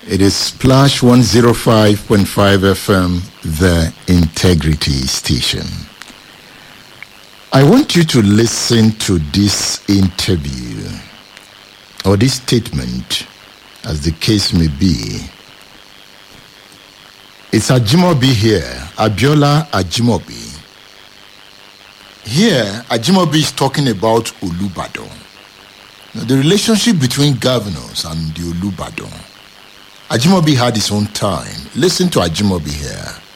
It is Splash 105.5 FM, the Integrity Station. I want you to listen to this interview, or this statement, as the case may be. It's Ajimobi here, Abiola Ajimobi. Here, Ajimobi is talking about Olubadan. Now, the relationship between governors and the Olubadan. Ajimobi had his own time. Listen to Ajimobi here.